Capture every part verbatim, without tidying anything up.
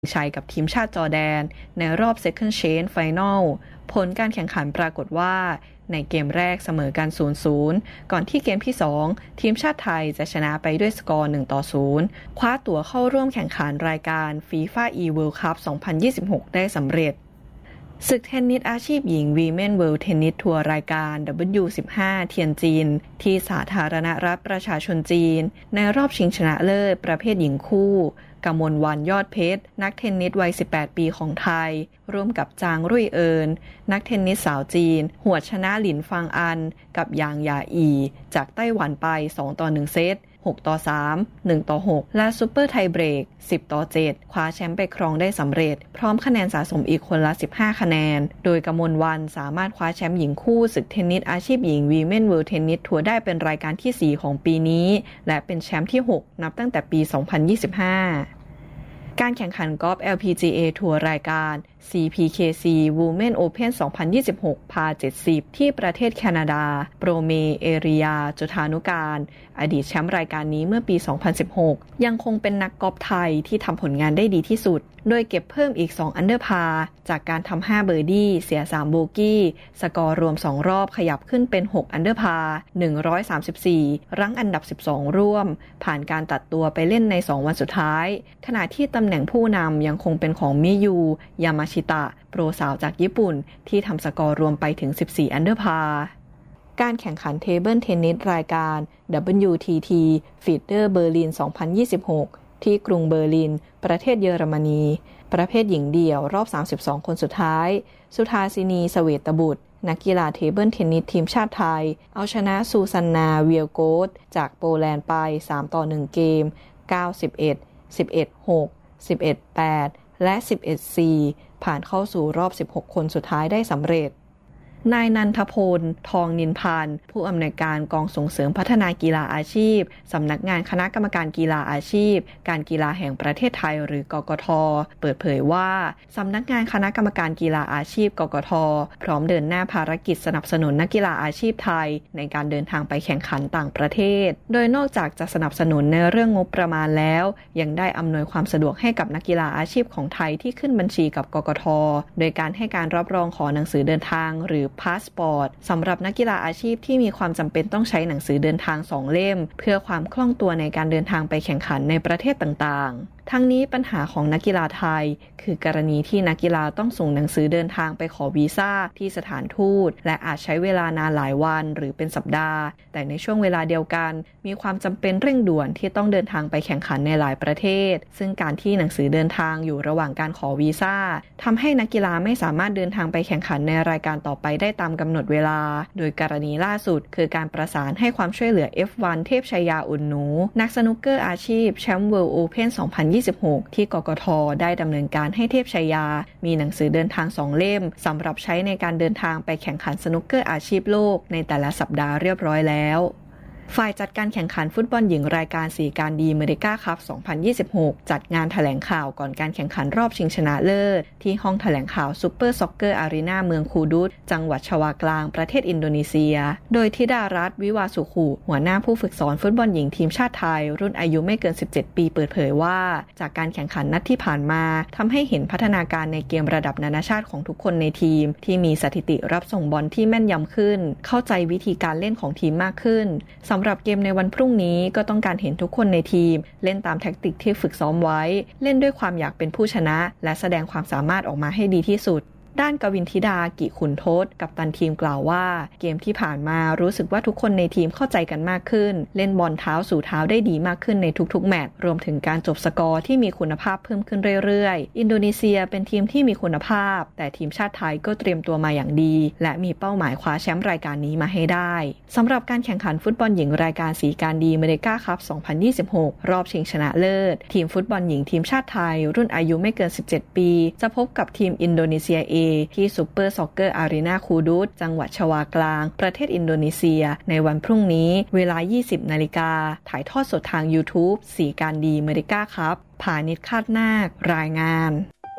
ชัยกับทีมชาติจอร์แดนในรอบ Second Chance Final ผลการแข่งขันปรากฏว่าในเกมแรกเสมอกัน ศูนย์ศูนย์ ก่อนที่เกมที่สองทีมชาติไทยจะชนะไปด้วยสกอร์ หนึ่งต่อศูนย์ คว้าตั๋วเข้าร่วมแข่งขันรายการ FIFA E-World Cup สองพันยี่สิบหก ได้สำเร็จศึกเทนนิสอาชีพหญิง Women World Tennis Tour รายการ ดับเบิลยู สิบห้า เทียนจินที่สาธารณรัฐประชาชนจีนในรอบชิงชนะเลิศประเภทหญิงคู่กมลวรรณยอดเพชรนักเทนนิสวัยสิบแปดปีของไทยร่วมกับจางรุ่ยเอินนักเทนนิสสาวจีนหวดชนะหลินฟางอันกับยางหยาอีจากไต้หวันไปสองต่อหนึ่งเซตหกต่อสาม หนึ่งต่อหกและซุปเปอร์ไทเบรกสิบต่อเจ็ดคว้าแชมป์ไปครองได้สำเร็จพร้อมคะแนนสะสมอีกคนละสิบห้าคะแนนโดยกมลวรรณสามารถคว้าแชมป์หญิงคู่ศึกเทนนิสอาชีพหญิง Women World Tennis Tour ได้เป็นรายการที่สี่ของปีนี้และเป็นแชมป์ที่หกนับตั้งแต่ปีสองพันยี่สิบห้าการแข่งขันกอล์ฟ แอล พี จี เอ ทัวร์รายการ ซี พี เค ซี Women Open สองพันยี่สิบหก พา เจ็ดสิบ ที่ประเทศแคนาดาโปรเมเอริยาจุฑานุการอดีตแชมป์รายการนี้เมื่อปี สองพันสิบหก ยังคงเป็นนักกอล์ฟไทยที่ทำผลงานได้ดีที่สุดโดยเก็บเพิ่มอีกสองอันเดอร์พาร์จากการทำห้าเบอร์ดี้เสียสามโบกี้สกอร์รวมสองรอบขยับขึ้นเป็นหกอันเดอร์พาร์หนึ่งร้อยสามสิบสี่รั้งอันดับสิบสองร่วมผ่านการตัดตัวไปเล่นในสองวันสุดท้ายขณะที่ตำแหน่งผู้นำยังคงเป็นของมิยูยามาชิตะโปรสาวจากญี่ปุ่นที่ทำสกอร์รวมไปถึงสิบสี่อันเดอร์พาร์การแข่งขันเทเบิลเทนนิสรายการ ดับเบิลยู ที ที Feeder Berlin สองพันยี่สิบหกที่กรุงเบอร์ลินประเทศเยอรมนีประเภทหญิงเดี่ยวรอบสามสิบสองคนสุดท้ายสุธาสินีเสวตบุตรนักกีฬาเทเบิลเทนนิสทีมชาติไทยเอาชนะซูซันนาเวียโกสจากโปแลนด์ไปสามต่อหนึ่งเกม เก้า สิบเอ็ด สิบเอ็ด หก สิบเอ็ด แปด และ สิบเอ็ด สี่ ผ่านเข้าสู่รอบสิบหกคนสุดท้ายได้สำเร็จนายนันทพลทองนินพันธ์ผู้อำนวยการกองส่งเสริมพัฒนากีฬาอาชีพสำนักงานคณะกรรมการกีฬาอาชีพการกีฬาแห่งประเทศไทยหรือกกท.เปิดเผยว่าสำนักงานคณะกรรมการกีฬาอาชีพกกท.พร้อมเดินหน้าภารกิจสนับสนุนนักกีฬาอาชีพไทยในการเดินทางไปแข่งขันต่างประเทศโดยนอกจากจะสนับสนุนในเรื่องงบประมาณแล้วยังได้อำนวยความสะดวกให้กับนักกีฬาอาชีพของไทยที่ขึ้นบัญชีกับกกท.โดยการให้การรับรองขอหนังสือเดินทางหรือพาสปอร์ตสำหรับนักกีฬาอาชีพที่มีความจำเป็นต้องใช้หนังสือเดินทางสองเล่มเพื่อความคล่องตัวในการเดินทางไปแข่งขันในประเทศต่างๆทั้งนี้ปัญหาของนักกีฬาไทยคือกรณีที่นักกีฬาต้องส่งหนังสือเดินทางไปขอวีซ่าที่สถานทูตและอาจใช้เวลานานหลายวันหรือเป็นสัปดาห์แต่ในช่วงเวลาเดียวกันมีความจำเป็นเร่งด่วนที่ต้องเดินทางไปแข่งขันในหลายประเทศซึ่งการที่หนังสือเดินทางอยู่ระหว่างการขอวีซ่าทำให้นักกีฬาไม่สามารถเดินทางไปแข่งขันในรายการต่อไปได้ตามกำหนดเวลาโดยกรณีล่าสุดคือการประสานให้ความช่วยเหลือ เอฟ วัน เทพชัยยาอุ่นหนูนักสนุกเกอร์อาชีพแชมป์ World Open สองพันยี่สิบหกที่กกท.ได้ดำเนินการให้เทพชัยยามีหนังสือเดินทางสองเล่มสำหรับใช้ในการเดินทางไปแข่งขันสนุกเกอร์อาชีพโลกในแต่ละสัปดาห์เรียบร้อยแล้วฝ่ายจัดการแข่งขันฟุตบอลหญิงรายการสีการดีเมริกาคัพ สองพันยี่สิบหกจัดงานแถลงข่าวก่อนการแข่งขันรอบชิงชนะเลิศที่ห้องแถลงข่าวซูเปอร์ซ็อกเกอร์อารีนาเมืองคูดุสจังหวัดชวากลางประเทศอินโดนีเซียโดยธิดารัตน์วิวาสุขุหัวหน้าผู้ฝึกสอนฟุตบอลหญิงทีมชาติไทยรุ่นอายุไม่เกินสิบเจ็ดปีเปิดเผยว่าจากการแข่งขันนัดที่ผ่านมาทำให้เห็นพัฒนาการในเกมระดับนานาชาติของทุกคนในทีมที่มีสถิติรับส่งบอลที่แม่นยำขึ้นเข้าใจวิธีการเล่นของทีมมากขึ้นสำหรับเกมในวันพรุ่งนี้ก็ต้องการเห็นทุกคนในทีมเล่นตามแทคติกที่ฝึกซ้อมไว้เล่นด้วยความอยากเป็นผู้ชนะและแสดงความสามารถออกมาให้ดีที่สุดด้านกวินธิดากิขุนทศกัปตันทีมกล่าวว่าเกมที่ผ่านมารู้สึกว่าทุกคนในทีมเข้าใจกันมากขึ้นเล่นบอลเท้าสู่เท้าได้ดีมากขึ้นในทุกๆแมตช์รวมถึงการจบสกอร์ที่มีคุณภาพเพิ่มขึ้นเรื่อยๆอินโดนีเซียเป็นทีมที่มีคุณภาพแต่ทีมชาติไทยก็เตรียมตัวมาอย่างดีและมีเป้าหมายคว้าแชมป์รายการนี้มาให้ได้สำหรับการแข่งขันฟุตบอลหญิงรายการสีการดีเมริกาคัพ สองพันยี่สิบหกรอบชิงชนะเลิศทีมฟุตบอลหญิงทีมชาติไทยรุ่นอายุไม่เกินสิบเจ็ดปีจะพบกับทีมอินโดนีเซีย A ที่ซุปเปอร์ซ็อกเกอร์อารีนาคูดุสจังหวัดชวากลางประเทศอินโดนีเซียในวันพรุ่งนี้เวลา ยี่สิบนาฬิกาถ่ายทอดสดทาง YouTube สีการดีเมริกาคัพพานิชคาดนาครายงาน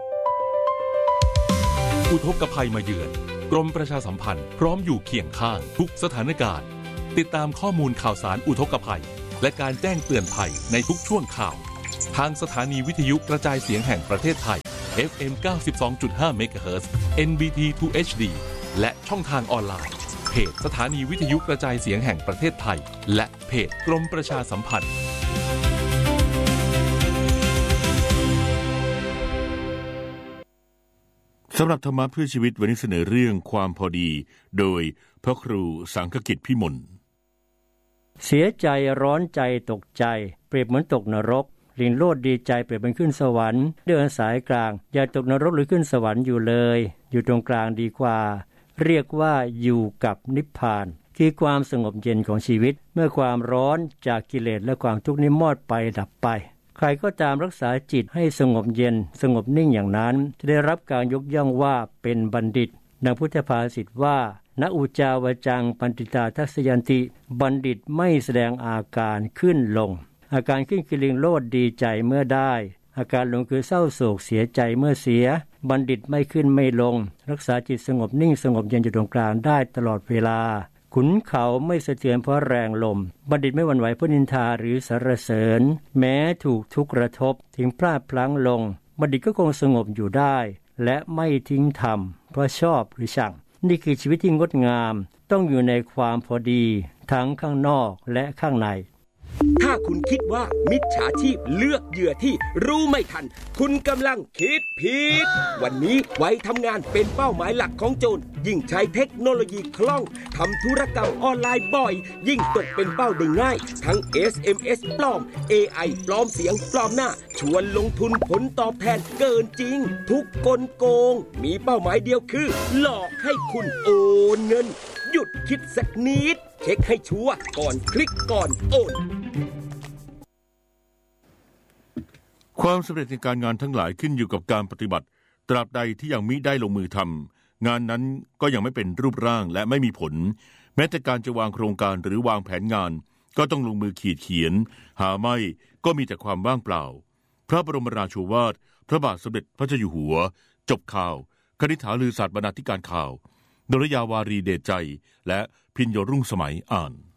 อุทกภัยมาเยือนกรมประชาสัมพันธ์พร้อมอยู่เคียงข้างทุกสถานการณ์ติดตามข้อมูลข่าวสารอุทกภัยและการแจ้งเตือนภัยในทุกช่วงข่าวทางสถานีวิทยุกระจายเสียงแห่งประเทศไทย เอฟ เอ็ม เก้าสิบสองจุดห้า เมกะเฮิรตซ์ เอ็น บี ที ทู เอช ดี และช่องทางออนไลน์เพจสถานีวิทยุกระจายเสียงแห่งประเทศไทยและเพจกรมประชาสัมพันธ์สำหรับธรรมะเพื่อชีวิตวันนี้เสนอเรื่องความพอดีโดยพระครูสังฆกิจพิมลเสียใจร้อนใจตกใจเปรียบเหมือนตกนรกลิงโลดดีใจเปรียบเหมือนขึ้นสวรรค์เดินสายกลางอย่าตกนรกหรือขึ้นสวรรค์อยู่เลยอยู่ตรงกลางดีกว่าเรียกว่าอยู่กับนิพพานคือความสงบเย็นของชีวิตเมื่อความร้อนจากกิเลสและความทุกข์นี้มอดไปดับไปใครก็ตามรักษาจิตให้สงบเย็นสงบนิ่งอย่างนั้นจะได้รับการยกย่องว่าเป็นบัณฑิตดังพุทธภาษิตว่าณอุจาวจังปันติตาทัสยันติบัณฑิตไม่แสดงอาการขึ้นลงอาการขึ้นคือลิงโลดดีใจเมื่อได้อาการลงคือเศร้าโศกเสียใจเมื่อเสียบัณฑิตไม่ขึ้นไม่ลงรักษาจิตสงบนิ่งสงบเย็นอยู่ตรงกลางได้ตลอดเวลาขุนเขาไม่สะเทือนเพราะแรงลมบัณฑิตไม่หวั่นไหวเพราะนินทาหรือสรรเสริญแม้ถูกทุกข์กระทบถึงพลาดพลั้งลงบัณฑิตก็คงสงบอยู่ได้และไม่ทิ้งธรรมเพราะชอบหรือชังนี่คือชีวิตที่งดงามต้องอยู่ในความพอดีทั้งข้างนอกและข้างในถ้าคุณคิดว่ามิจฉาชีพเลือกเหยื่อที่รู้ไม่ทันคุณกำลังคิดผิดวันนี้ไว้ทำงานเป็นเป้าหมายหลักของโจรยิ่งใช้เทคโนโลยีคล่องทำธุรกรรมออนไลน์บ่อยยิ่งตกเป็นเป้าได้ง่ายทั้ง เอส เอ็ม เอส ปลอม เอ ไอ ปลอมเสียงปลอมหน้าชวนลงทุนผลตอบแทนเกินจริงทุกกลโกงมีเป้าหมายเดียวคือหลอกให้คุณโอนเงินหยุดคิดสักนิดเช็คให้ชัวร์ก่อนคลิกก่อนโอนความสำเร็จในการงานทั้งหลายขึ้นอยู่กับการปฏิบัติตราบใดที่ยังมิได้ลงมือทำงานนั้นก็ยังไม่เป็นรูปร่างและไม่มีผลแม้แต่การจะวางโครงการหรือวางแผนงานก็ต้องลงมือขีดเขียนหาไม่ก็มีแต่ความว่างเปล่าพระบรมราโชวาทพระบาทสมเด็จพระเจ้าอยู่หัวจบข่าวคณิษฐาลือศาสตร์บรรณาธิการข่าวดลยาวารีเดชใจและพิญโยรุ่งสมัยอ่าน